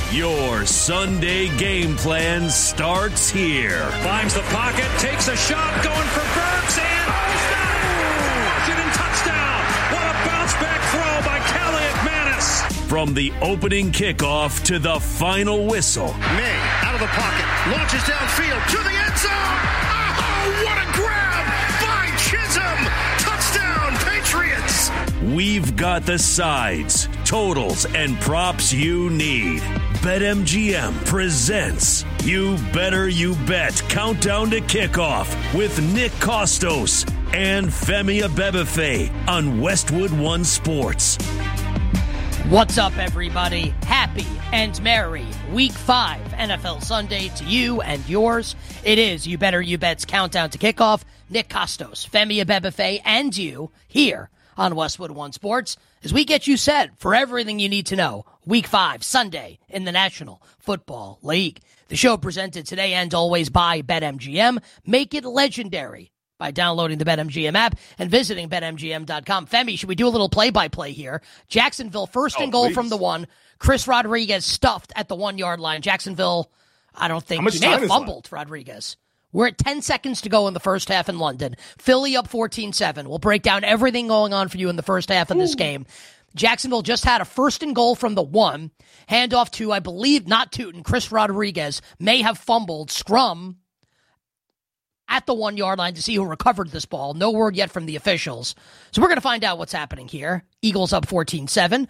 Your Sunday game plan starts here. Climbs the pocket, takes a shot, going for Burks, and Washington touchdown. What a bounce back throw by Kelly McManus. From the opening kickoff to the final whistle. May out of the pocket, launches downfield to the end zone. Oh, what a grab by Chisholm. Touchdown, Patriots. We've got the sides, totals, and props you need. BetMGM presents You Better You Bet Countdown to Kickoff with Nick Kostos and Femi Abebefe on Westwood One Sports. What's up, everybody? Happy and merry Week 5 NFL Sunday to you and yours. It is You Better You Bet's Countdown to Kickoff. Nick Kostos, Femi Abebefe, and you here on Westwood One Sports as we get you set for everything you need to know. Week 5, Sunday in the National Football League. The show presented today and always by BetMGM. Make it legendary by downloading the BetMGM app and visiting BetMGM.com. Femi, should we do a little play-by-play here? Jacksonville first and goal from the 1. Chris Rodriguez stuffed at the 1-yard line. Jacksonville, I don't think, he may have fumbled Rodriguez. We're at 10 seconds to go in the first half in London. Philly up 14-7. We'll break down everything going on for you in the first half of this game. Jacksonville just had a first and goal from the 1. Handoff to, I believe, not Tootin. Chris Rodriguez may have fumbled. Scrum at the 1-yard line to see who recovered this ball. No word yet from the officials. So we're going to find out what's happening here. Eagles up 14-7.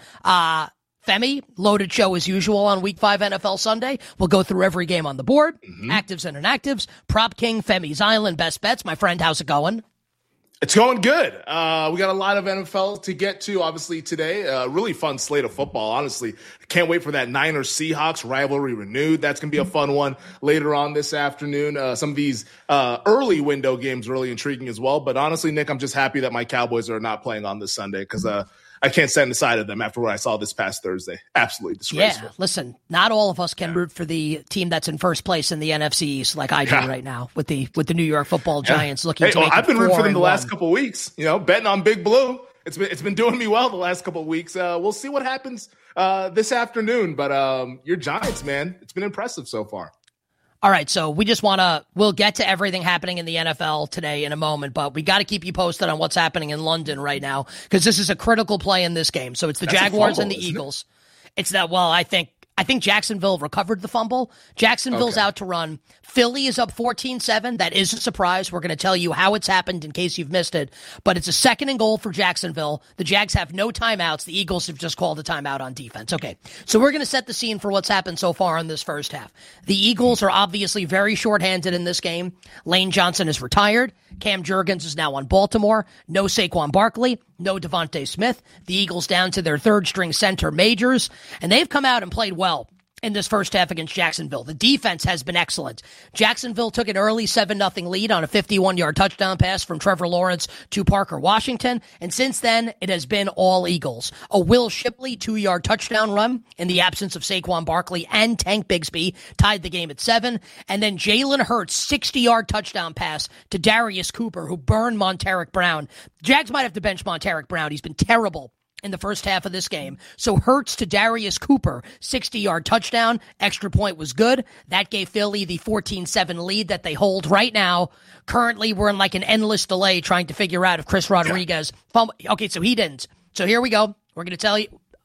Femi, loaded show as usual on Week 5 NFL Sunday. We'll go through every game on the board, actives and inactives, Prop King, Femi's Island, best bets. My friend, how's it going? It's going good. We got a lot of NFL to get to, obviously, today. Really fun slate of football, honestly. Can't wait for that Niners-Seahawks rivalry renewed. That's going to be a fun one later on this afternoon. Some of these early window games are really intriguing as well. But honestly, Nick, I'm just happy that my Cowboys are not playing on this Sunday because I can't stand the side of them after what I saw this past Thursday. Absolutely disgraceful. Yeah, listen, not all of us can root for the team that's in first place in the NFC East like I do right now with the New York Football Giants looking to make I've been rooting for them the last 4-1. couple of weeks. You know, betting on Big Blue. It's been doing me well the last couple of weeks. We'll see what happens this afternoon. But your Giants, man, it's been impressive so far. All right, so we'll get to everything happening in the NFL today in a moment, but we got to keep you posted on what's happening in London right now because this is a critical play in this game. So it's the Jaguars and the Eagles. It's that, well, I think Jacksonville recovered the fumble. Jacksonville's out to run. Philly is up 14-7. That is a surprise. We're going to tell you how it's happened in case you've missed it. But it's a second and goal for Jacksonville. The Jags have no timeouts. The Eagles have just called a timeout on defense. Okay, so we're going to set the scene for what's happened so far in this first half. The Eagles are obviously very shorthanded in this game. Lane Johnson is retired. Cam Jurgens is now on Baltimore. No Saquon Barkley. No Devontae Smith. The Eagles down to their third-string center, Majors. And they've come out and played well in this first half against Jacksonville. The defense has been excellent. Jacksonville took an early 7-0 lead on a 51-yard touchdown pass from Trevor Lawrence to Parker Washington, and since then, it has been all Eagles. A Will Shipley 2-yard touchdown run in the absence of Saquon Barkley and Tank Bigsby tied the game at 7, and then Jalen Hurts' 60-yard touchdown pass to Darius Cooper, who burned Monteric Brown. Jags might have to bench Monteric Brown. He's been terrible in the first half of this game. So Hurts to Darius Cooper, 60-yard touchdown. Extra point was good. That gave Philly the 14-7 lead that they hold right now. Currently, we're in like an endless delay trying to figure out if Chris Rodriguez fumbled. Okay, so he didn't. So here we go. We're going to tell you.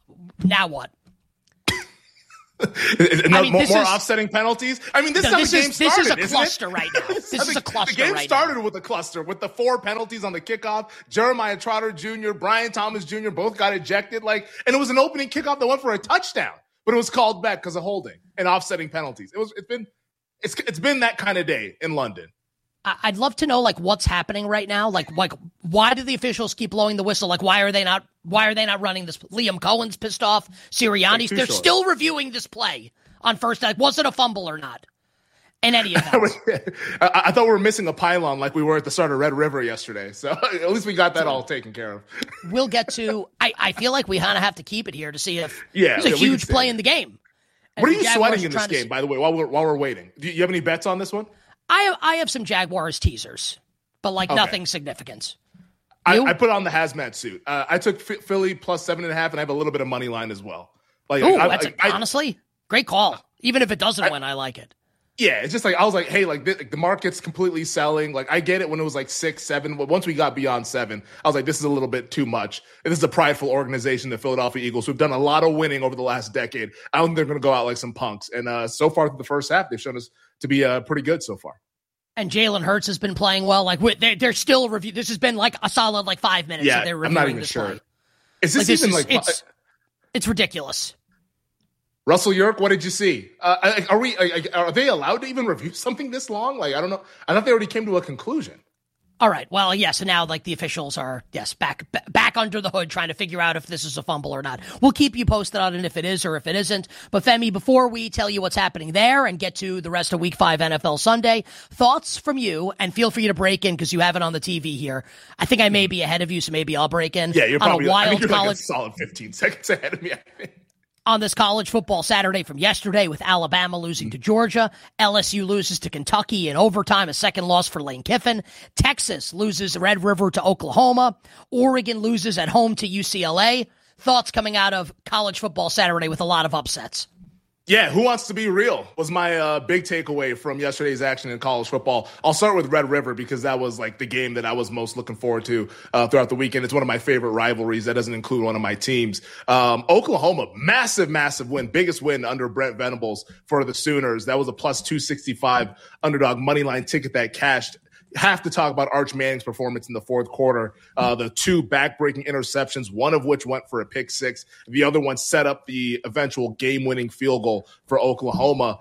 Now what? More offsetting penalties. I mean, this is how the game started. This is a cluster right now. This is a cluster right now. The game started with a cluster with the 4 penalties on the kickoff. Jeremiah Trotter Jr., Brian Thomas Jr. both got ejected. And it was an opening kickoff that went for a touchdown, but it was called back because of holding and offsetting penalties. It's been that kind of day in London. I'd love to know what's happening right now. Why do the officials keep blowing the whistle? Why are they not running this? Liam Cohen's pissed off. Sirianni's they're still reviewing this play on first. Was it a fumble or not? In any event, I thought we were missing a pylon like we were at the start of Red River yesterday. So at least we got that all taken care of. We'll get to. I feel like we kind of have to keep it here to see if there's a huge play in the game. What are you sweating in this game, by the way? While we're waiting, do you have any bets on this one? I have some Jaguars teasers, but nothing significant. I put on the hazmat suit. I took Philly plus 7.5, and I have a little bit of money line as well. Honestly, Great call. Even if it doesn't win, I like it. Yeah, it's just like, I was like, hey, like the market's completely selling. Like, I get it when it was like 6, 7, but once we got beyond 7, I was like, this is a little bit too much. And this is a prideful organization, the Philadelphia Eagles, who've done a lot of winning over the last decade. I don't think they're going to go out like some punks. And so far through the first half, they've shown us to be pretty good so far. And Jalen Hurts has been playing well. Like, they're still review. This has been like a solid 5 minutes. Yeah, that they're reviewing. I'm not even this sure. play. Is this even it's ridiculous. Russell York, what did you see? Are they allowed to even review something this long? Like, I don't know. I thought they already came to a conclusion. All right. Well, yes. And now, the officials are, back under the hood trying to figure out if this is a fumble or not. We'll keep you posted on it if it is or if it isn't. But, Femi, before we tell you what's happening there and get to the rest of Week 5 NFL Sunday, thoughts from you, and feel free to break in because you have it on the TV here. I think I may be ahead of you, so maybe I'll break in. Yeah, you're probably like a solid 15 seconds ahead of me, I think. On this college football Saturday from yesterday with Alabama losing to Georgia, LSU loses to Kentucky in overtime, a second loss for Lane Kiffin. Texas loses Red River to Oklahoma. Oregon loses at home to UCLA. Thoughts coming out of college football Saturday with a lot of upsets. Yeah, who wants to be real was my big takeaway from yesterday's action in college football. I'll start with Red River because that was like the game that I was most looking forward to throughout the weekend. It's one of my favorite rivalries. That doesn't include one of my teams. Oklahoma, massive win, biggest win under Brent Venables for the Sooners. That was a plus 265 underdog moneyline ticket that cashed. Have to talk about Arch Manning's performance in the fourth quarter. The 2 back-breaking interceptions, one of which went for a pick 6. The other one set up the eventual game-winning field goal for Oklahoma.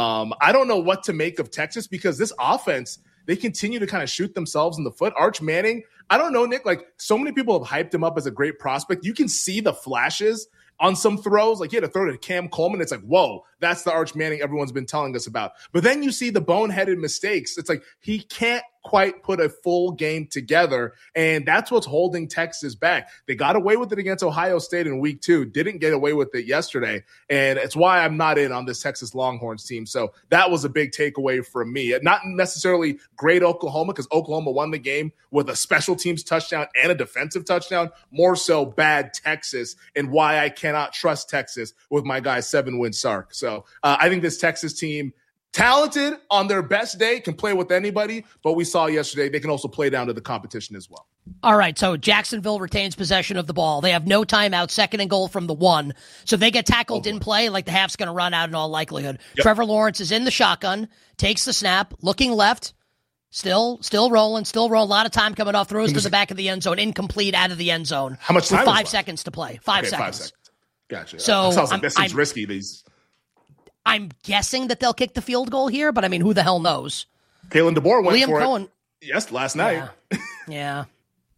I don't know what to make of Texas because this offense, they continue to kind of shoot themselves in the foot. Arch Manning, I don't know, Nick, like so many people have hyped him up as a great prospect. You can see the flashes on some throws. Like he had a throw to Cam Coleman. It's like, whoa, that's the Arch Manning everyone's been telling us about. But then you see the boneheaded mistakes. It's like he can't quite put a full game together, and that's what's holding Texas back. They got away with it against Ohio State in week 2, didn't get away with it yesterday, and it's why I'm not in on this Texas Longhorns team. So that was a big takeaway from me. Not necessarily great Oklahoma, because Oklahoma won the game with a special teams touchdown and a defensive touchdown, more so bad Texas, and why I cannot trust Texas with my guy 7-win Sark. So I think this Texas team, talented on their best day, can play with anybody, but we saw yesterday they can also play down to the competition as well. All right, so Jacksonville retains possession of the ball. They have no timeout, 2nd and goal from the 1. So if they get tackled in play, like the half's going to run out in all likelihood. Yep. Trevor Lawrence is in the shotgun, takes the snap, looking left, still rolling. A lot of time coming off, throws to the back of the end zone, incomplete out of the end zone. How much time with 5 left? seconds to play. 5 seconds. 5 seconds. Gotcha. So that sounds like this seems risky. I'm guessing that they'll kick the field goal here, but I mean, who the hell knows? Kalen DeBoer went Liam for Cohen. it. Yes, last night. Yeah.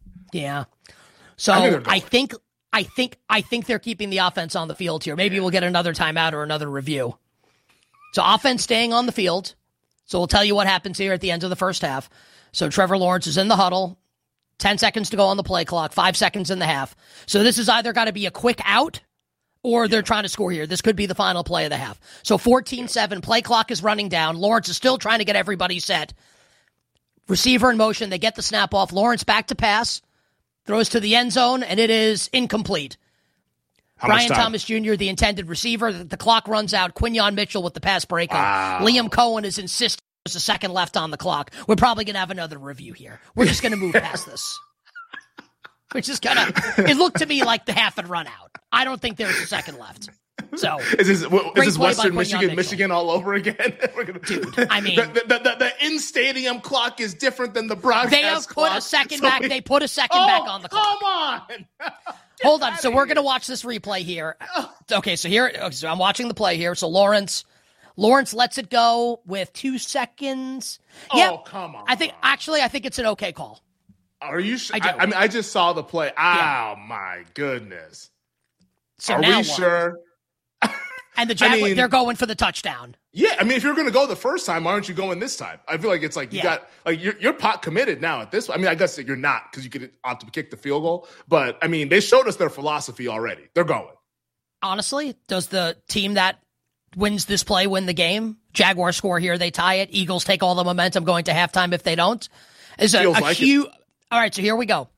So I think they're keeping the offense on the field here. Maybe we'll get another timeout or another review. So offense staying on the field. So we'll tell you what happens here at the end of the first half. So Trevor Lawrence is in the huddle. 10 seconds to go on the play clock. 5 seconds in the half. So this has either got to be a quick out, or they're trying to score here. This could be the final play of the half. So 14-7, play clock is running down. Lawrence is still trying to get everybody set. Receiver in motion. They get the snap off. Lawrence back to pass. Throws to the end zone, and it is incomplete. Brian Thomas Jr., the intended receiver. The clock runs out. Quinyon Mitchell with the pass breakup. Wow. Liam Cohen is insisting there's a second left on the clock. We're probably going to have another review here. We're just going to move past this. Which is kind of, it looked to me like the half had run out. I don't think there's a second left. So is this Western Michigan all over again? Dude, I mean, the in-stadium clock is different than the broadcast They have clock. put a second back. They put a second back on the clock. Come on. Hold on. So we're going to watch this replay here. Okay, so I'm watching the play here. So Lawrence lets it go with 2 seconds. Oh, come on. I think it's an okay call. Are you sure? I do. I just saw the play. Oh, my goodness. So Are now we sure? And the Jaguars, they're going for the touchdown. Yeah, I mean, if you're going to go the first time, why aren't you going this time? I feel like it's like you're pot committed now at this. I mean, I guess that you're not because you could opt to kick the field goal. But, I mean, they showed us their philosophy already. They're going. Honestly, does the team that wins this play win the game? Jaguars score here, they tie it. Eagles take all the momentum going to halftime if they don't. All right, so here we go.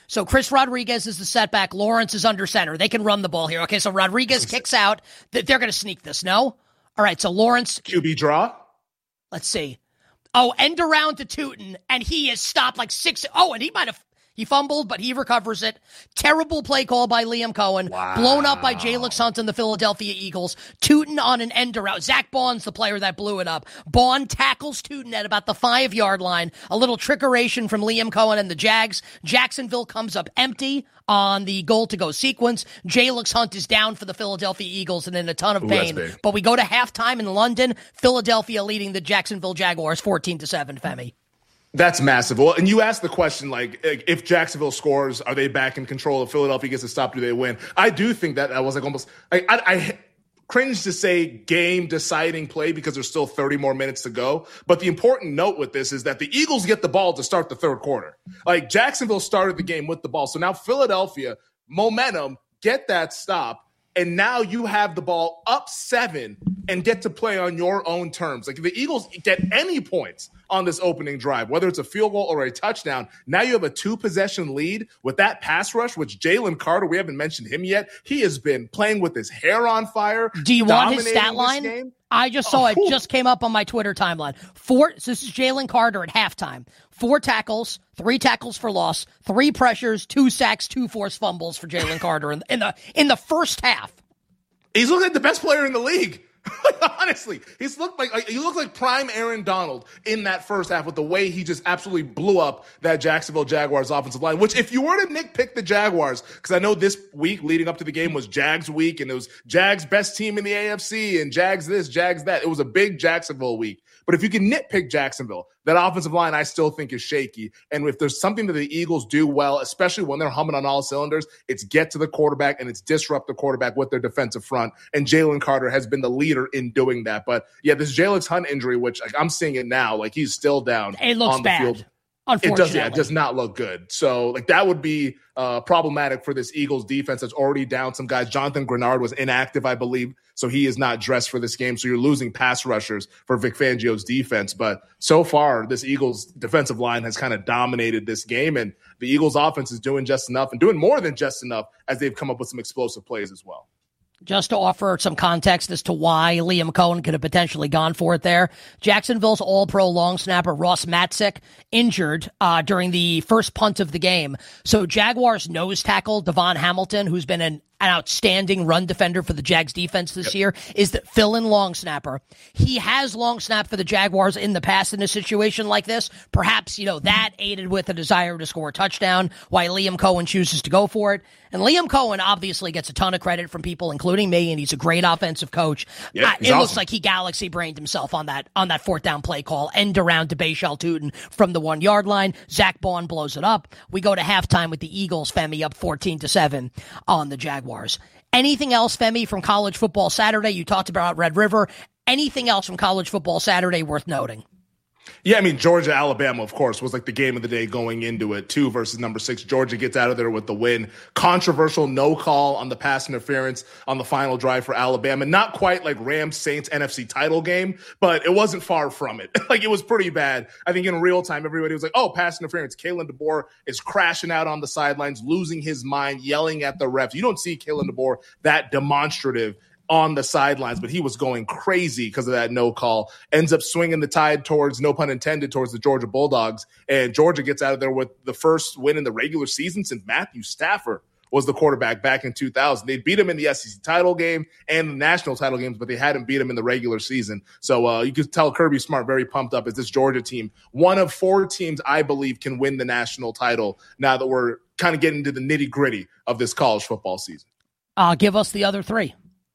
So Chris Rodriguez is the setback. Lawrence is under center. They can run the ball here. Okay, so Rodriguez kicks out. They're going to sneak this, no? All right, so Lawrence. QB draw? Let's see. Oh, end around to Tootin, and he is stopped like 6. Oh, and he fumbled, but he recovers it. Terrible play call by Liam Cohen. Wow. Blown up by Jalix Hunt and the Philadelphia Eagles. Tootin on an end around. Zach Baughn's the player that blew it up. Baughan tackles Tootin at about the 5-yard line. A little trickeration from Liam Cohen and the Jags. Jacksonville comes up empty on the goal-to-go sequence. Jalix Hunt is down for the Philadelphia Eagles and in a ton of pain. But we go to halftime in London. Philadelphia leading the Jacksonville Jaguars 14-7, Femi. That's massive. Well, and you asked the question, like, if Jacksonville scores, are they back in control? If Philadelphia gets a stop, do they win? I do think that was like almost I cringe to say game-deciding play because there's still 30 more minutes to go. But the important note with this is that the Eagles get the ball to start the third quarter. Like, Jacksonville started the game with the ball. So now Philadelphia, momentum, get that stop. And now you have the ball up 7 and get to play on your own terms. Like, if the Eagles get any points on this opening drive, whether it's a field goal or a touchdown, now you have a 2-possession lead with that pass rush, which Jalen Carter, we haven't mentioned him yet. He has been playing with his hair on fire. Do you want his stat line? I just saw it. Just came up on my Twitter timeline. So this is Jalen Carter at halftime. 4 tackles, 3 tackles for loss, 3 pressures, 2 sacks, 2 forced fumbles for Jalen Carter in the first half. He's looking like the best player in the league. Honestly, he looked like prime Aaron Donald in that first half with the way he just absolutely blew up that Jacksonville Jaguars offensive line, which if you were to nitpick the Jaguars, because I know this week leading up to the game was Jags week and it was Jags best team in the AFC and Jags this, Jags that. It was a big Jacksonville week. But if you can nitpick Jacksonville, that offensive line I still think is shaky. And if there's something that the Eagles do well, especially when they're humming on all cylinders, it's get to the quarterback and it's disrupt the quarterback with their defensive front. And Jalen Carter has been the leader in doing that. But yeah, this Jalix Hunt injury, which I'm seeing it now, like he's still down. It looks on the bad. Field. Unfortunately. It does not look good. So like that would be problematic for this Eagles defense that's already down some guys. Jonathan Grenard was inactive, I believe, so he is not dressed for this game. So you're losing pass rushers for Vic Fangio's defense. But so far, this Eagles defensive line has kind of dominated this game, and the Eagles offense is doing just enough and doing more than just enough as they've come up with some explosive plays as well. Just to offer some context as to why Liam Cohen could have potentially gone for it there, Jacksonville's all-pro long snapper Ross Matzik injured during the first punt of the game. So Jaguars nose tackle Devon Hamilton, who's been an outstanding run defender for the Jags defense this year, is the fill-in long snapper. He has long snapped for the Jaguars in the past in a situation like this. Perhaps, that aided with a desire to score a touchdown, why Liam Cohen chooses to go for it. And Liam Cohen obviously gets a ton of credit from people, including me, and he's a great offensive coach. Yeah, it awesome. Looks like he galaxy-brained himself on that fourth down play call, end around to Bashal Tootin from the 1-yard line. Zach Baughan blows it up. We go to halftime with the Eagles, Femi, up 14-7 on the Jaguars. Anything else, Femi, from College Football Saturday? You talked about Red River. Anything else from College Football Saturday worth noting? Yeah, I mean, Georgia-Alabama, of course, was like the game of the day going into it, 2 versus number 6. Georgia gets out of there with the win. Controversial no call on the pass interference on the final drive for Alabama. Not quite like Rams-Saints NFC title game, but it wasn't far from it. Like, it was pretty bad. I think in real time, everybody was like, oh, pass interference. Kalen DeBoer is crashing out on the sidelines, losing his mind, yelling at the refs. You don't see Kalen DeBoer that demonstrative on the sidelines, but he was going crazy because of that no call. Ends up swinging the tide towards, no pun intended, towards the Georgia Bulldogs. And Georgia gets out of there with the first win in the regular season since Matthew Stafford was the quarterback back in 2000. They beat him in the SEC title game and the national title games, but they hadn't beat him in the regular season. So you could tell Kirby Smart very pumped up as this Georgia team, one of 4 teams I believe can win the national title now that we're kind of getting to the nitty-gritty of this college football season. Give us the other 3.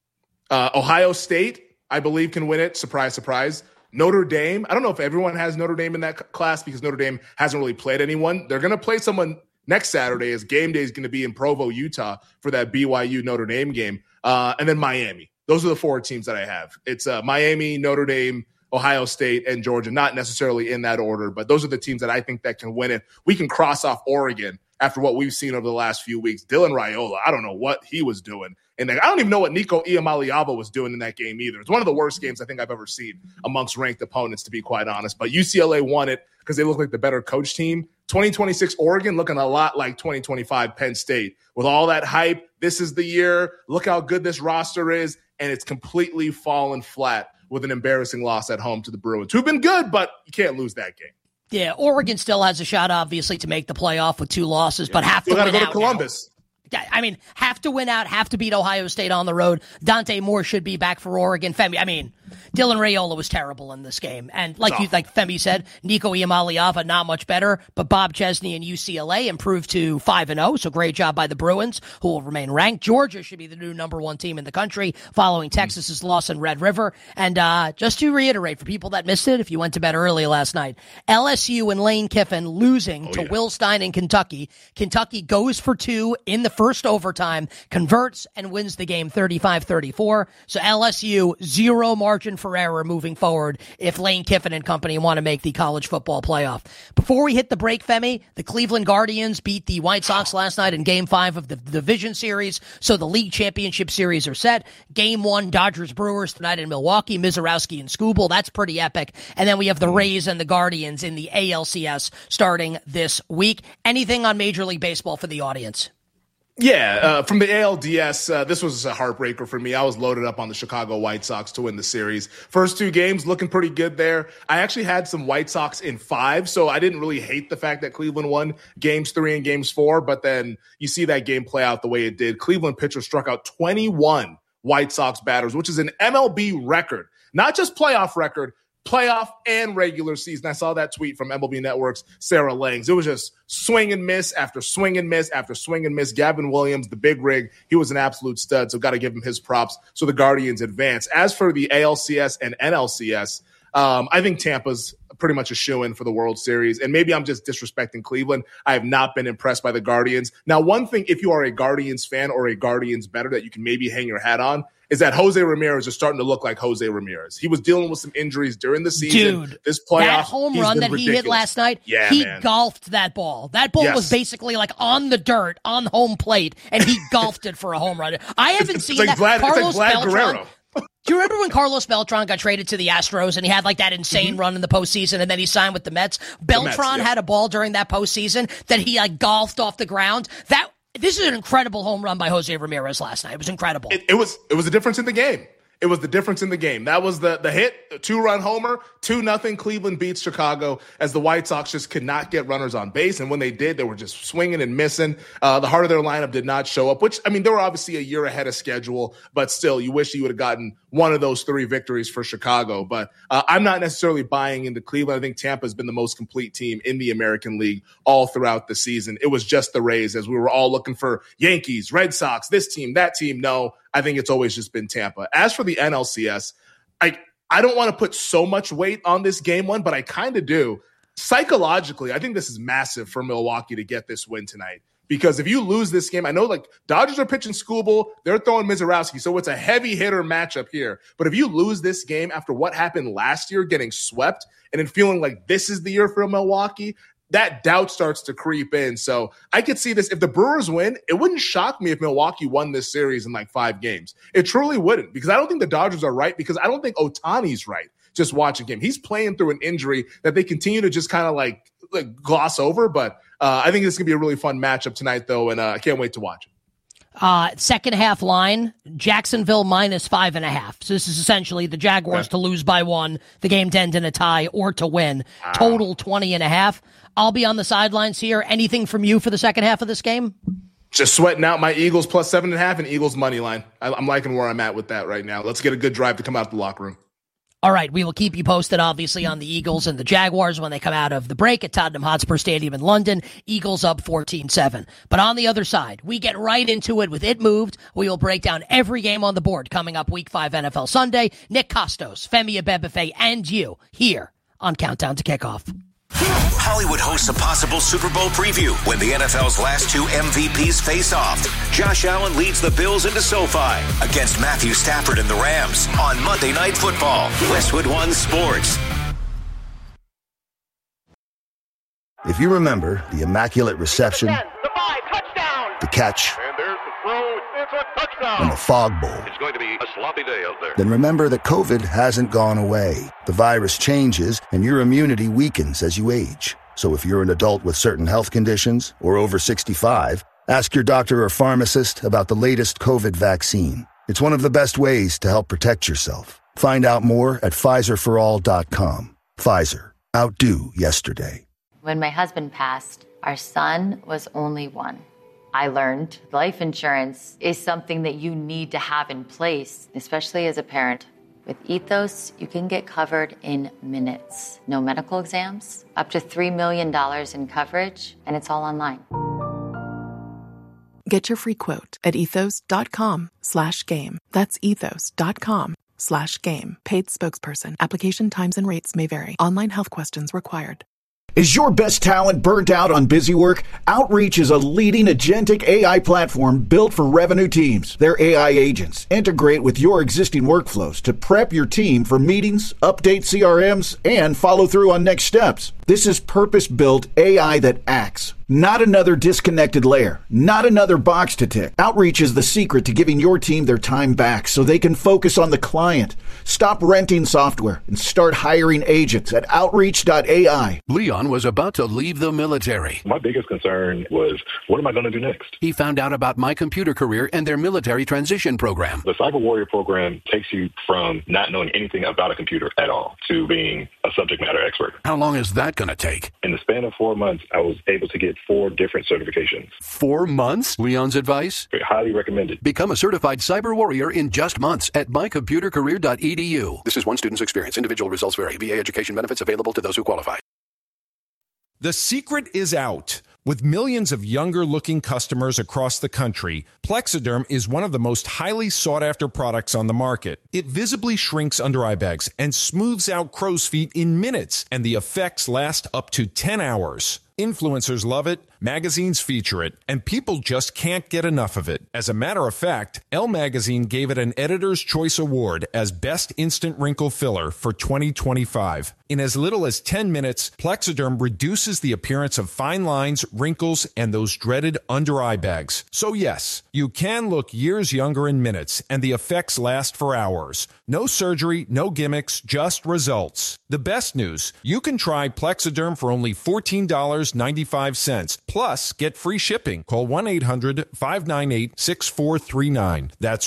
Ohio State, I believe, can win it. Surprise, surprise. Notre Dame, I don't know if everyone has Notre Dame in that class because Notre Dame hasn't really played anyone. They're going to play someone next Saturday as game day is going to be in Provo, Utah for that BYU Notre Dame game. And then Miami. Those are the 4 teams that I have. It's Miami, Notre Dame, Ohio State, and Georgia. Not necessarily in that order, but those are the teams that I think that can win it. We can cross off Oregon after what we've seen over the last few weeks. Dylan Raiola, I don't know what he was doing And I don't even know what Nico Iamaleava was doing in that game either. It's one of the worst games I think I've ever seen amongst ranked opponents, to be quite honest. But UCLA won it because they look like the better coach team. 2026 Oregon looking a lot like 2025 Penn State. With all that hype, this is the year. Look how good this roster is. And it's completely fallen flat with an embarrassing loss at home to the Bruins, who've been good, but you can't lose that game. Yeah, Oregon still has a shot, obviously, to make the playoff with 2 losses, but have to win out. You got to go to Columbus. I mean, have to win out, have to beat Ohio State on the road. Dante Moore should be back for Oregon. Femi, I mean, Dylan Raiola was terrible in this game. And like Femi said, Nico Iamaleava, not much better, but Bob Chesney and UCLA improved to 5-0. So great job by the Bruins, who will remain ranked. Georgia should be the new number 1 team in the country following Texas's loss in Red River. And just to reiterate, for people that missed it, if you went to bed early last night, LSU and Lane Kiffin losing to Will Stein in Kentucky. Kentucky goes for 2 in the first overtime, converts, and wins the game 35-34. So LSU, 0 margin for error moving forward if Lane Kiffin and company want to make the college football playoff. Before we hit the break, Femi, the Cleveland Guardians beat the White Sox last night in Game 5 of the Division Series, so the League Championship Series are set. Game 1, Dodgers-Brewers tonight in Milwaukee, Mizorowski and Skubal. That's pretty epic. And then we have the Rays and the Guardians in the ALCS starting this week. Anything on Major League Baseball for the audience? Yeah, from the ALDS, this was a heartbreaker for me. I was loaded up on the Chicago White Sox to win the series. First 2 games looking pretty good there. I actually had some White Sox in 5, so I didn't really hate the fact that Cleveland won games 3 and games 4, but then you see that game play out the way it did. Cleveland pitcher struck out 21 White Sox batters, which is an MLB record, not just playoff record, playoff and regular season. I saw that tweet from MLB Network's Sarah Langs. It was just swing and miss after swing and miss after swing and miss. Gavin Williams, the big rig, he was an absolute stud, so got to give him his props. So the Guardians advance. As for the ALCS and NLCS, I think Tampa's pretty much a shoo-in for the World Series, and maybe I'm just disrespecting Cleveland. I have not been impressed by the Guardians. Now, one thing, if you are a Guardians fan or a Guardians bettor that you can maybe hang your hat on, is that Jose Ramirez is starting to look like Jose Ramirez. He was dealing with some injuries during the season. Dude, this playoff, that home run that he hit last night, he golfed that ball. That ball was basically like on the dirt, on home plate, and he golfed it for a home run. I haven't seen that. Carlos Beltran. Do you remember when Carlos Beltran got traded to the Astros and he had like that insane run in the postseason and then he signed with the Mets? Beltran had a ball during that postseason that he like golfed off the ground. This is an incredible home run by Jose Ramirez last night. It was incredible. It was a difference in the game. It was the difference in the game. That was the hit, the 2-run homer, 2-0. Cleveland beats Chicago as the White Sox just could not get runners on base. And when they did, they were just swinging and missing. The heart of their lineup did not show up, which, I mean, they were obviously a year ahead of schedule, but still, you wish you would have gotten one of those 3 victories for Chicago. But I'm not necessarily buying into Cleveland. I think Tampa has been the most complete team in the American League all throughout the season. It was just the Rays as we were all looking for Yankees, Red Sox, this team, that team. No, I think it's always just been Tampa. As for the NLCS, I don't want to put so much weight on this game 1, but I kind of do. Psychologically, I think this is massive for Milwaukee to get this win tonight. Because if you lose this game, I know like Dodgers are pitching Skubal, they're throwing Mizorowski, so it's a heavy hitter matchup here. But if you lose this game after what happened last year, getting swept, and then feeling like this is the year for Milwaukee, that doubt starts to creep in. So I could see this. If the Brewers win, it wouldn't shock me if Milwaukee won this series in like 5 games. It truly wouldn't, because I don't think the Dodgers are right, because I don't think Ohtani's right just watching him. He's playing through an injury that they continue to just kind of like gloss over. But I think this is going to be a really fun matchup tonight, though, and I can't wait to watch it. Second half line, Jacksonville minus 5.5. So this is essentially the Jaguars to lose by 1, the game to end in a tie, or to win. Total 20.5. I'll be on the sidelines here. Anything from you for the second half of this game? Just sweating out my Eagles plus 7.5 and Eagles money line. I'm liking where I'm at with that right now. Let's get a good drive to come out of the locker room. All right, we will keep you posted, obviously, on the Eagles and the Jaguars when they come out of the break at Tottenham Hotspur Stadium in London. Eagles up 14-7. But on the other side, we get right into it with It Moved. We will break down every game on the board coming up Week 5 NFL Sunday. Nick Costos, Femi Abebefe, and you here on Countdown to Kickoff. Hollywood hosts a possible Super Bowl preview when the NFL's last 2 MVPs face off. Josh Allen leads the Bills into SoFi against Matthew Stafford and the Rams on Monday Night Football. Westwood One Sports. If you remember the Immaculate Reception, The 5, touchdown! the catch, And there's the throw. It's a touchdown! and the fog bowl. It's going to be a sloppy day out there. Then remember that COVID hasn't gone away. The virus changes, and your immunity weakens as you age. So if you're an adult with certain health conditions or over 65, ask your doctor or pharmacist about the latest COVID vaccine. It's one of the best ways to help protect yourself. Find out more at PfizerForAll.com. Pfizer. Outdo yesterday. When my husband passed, our son was only one. I learned life insurance is something that you need to have in place, especially as a parent. With Ethos, you can get covered in minutes. No medical exams, up to $3 million in coverage, and it's all online. Get your free quote at ethos.com/game. That's ethos.com/game. Paid spokesperson. Application times and rates may vary. Online health questions required. Is your best talent burnt out on busy work? Outreach is a leading agentic AI platform built for revenue teams. Their AI agents integrate with your existing workflows to prep your team for meetings, update CRMs, and follow through on next steps. This is purpose-built AI that acts. Not another disconnected layer. Not another box to tick. Outreach is the secret to giving your team their time back so they can focus on the client. Stop renting software and start hiring agents at Outreach.ai. Leon was about to leave the military. My biggest concern was, what am I going to do next? He found out about My Computer Career and their military transition program. The Cyber Warrior program takes you from not knowing anything about a computer at all to being a subject matter expert. How long is that going to take? In the span of 4 months, I was able to get 4 different certifications. 4 months? Leon's advice? Highly recommended. Become a certified cyber warrior in just months at mycomputercareer.edu. This is one student's experience. Individual results vary. VA education benefits available to those who qualify. The secret is out. With millions of younger-looking customers across the country, Plexiderm is one of the most highly sought-after products on the market. It visibly shrinks under-eye bags and smooths out crow's feet in minutes, and the effects last up to 10 hours. Influencers love it, magazines feature it, and people just can't get enough of it. As a matter of fact, Elle Magazine gave it an Editor's Choice Award as Best Instant Wrinkle Filler for 2025. In as little as 10 minutes, Plexiderm reduces the appearance of fine lines, wrinkles, and those dreaded under-eye bags. So yes, you can look years younger in minutes, and the effects last for hours. No surgery, no gimmicks, just results. The best news, you can try Plexiderm for only $14.95. Plus, get free shipping. Call 1-800-598-6439. That's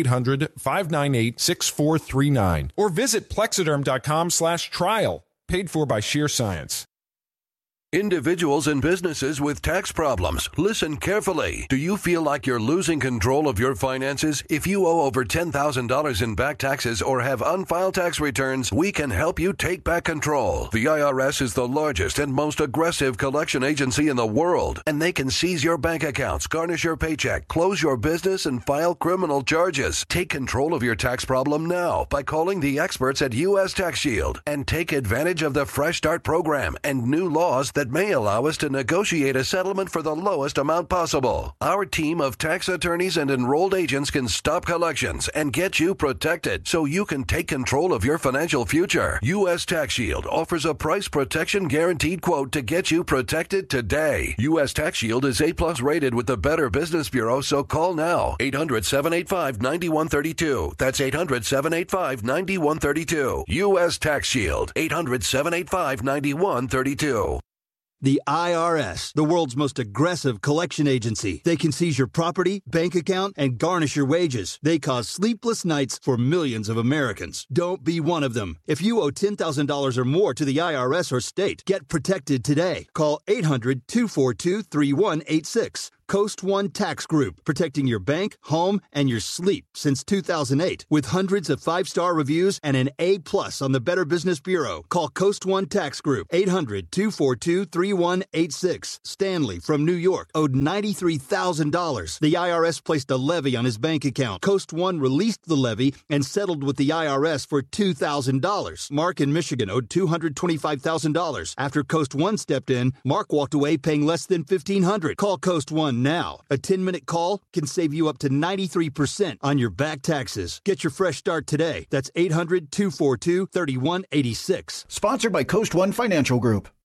1-800-598-6439. Or visit Plexiderm.com/trial. Paid for by Sheer Science. Individuals and businesses with tax problems, listen carefully. Do you feel like you're losing control of your finances? If you owe over $10,000 in back taxes or have unfiled tax returns, we can help you take back control. The IRS is the largest and most aggressive collection agency in the world, and they can seize your bank accounts, garnish your paycheck, close your business, and file criminal charges. Take control of your tax problem now by calling the experts at U.S. Tax Shield and take advantage of the Fresh Start program and new laws that may allow us to negotiate a settlement for the lowest amount possible. Our team of tax attorneys and enrolled agents can stop collections and get you protected so you can take control of your financial future. U.S. Tax Shield offers a price protection guaranteed quote to get you protected today. U.S. Tax Shield is A+ rated with the Better Business Bureau, so call now. 800-785-9132. That's 800-785-9132. U.S. Tax Shield. 800-785-9132. The IRS, the world's most aggressive collection agency. They can seize your property, bank account, and garnish your wages. They cause sleepless nights for millions of Americans. Don't be one of them. If you owe $10,000 or more to the IRS or state, get protected today. Call 800-242-3186. Coast One Tax Group, protecting your bank, home, and your sleep since 2008. With hundreds of 5-star reviews and an A+ on the Better Business Bureau. Call Coast One Tax Group, 800-242-3186. Stanley from New York owed $93,000. The IRS placed a levy on his bank account. Coast One released the levy and settled with the IRS for $2,000. Mark in Michigan owed $225,000. After Coast One stepped in, Mark walked away paying less than $1,500. Call Coast One now. A 10-minute call can save you up to 93% on your back taxes. Get your fresh start today. That's 800-242-3186. Sponsored by Coast One Financial Group.